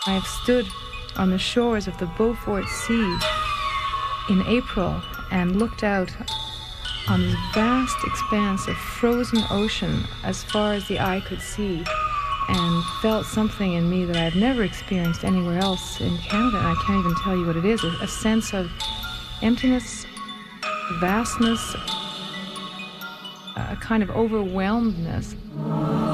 I have stood on the shores of the Beaufort Sea in April and looked out on this vast expanse of frozen ocean as far as the eye could see, and felt something in me that I've never experienced anywhere else in Canada, and I can't even tell you what it is, a sense of emptiness, vastness, a kind of overwhelmedness.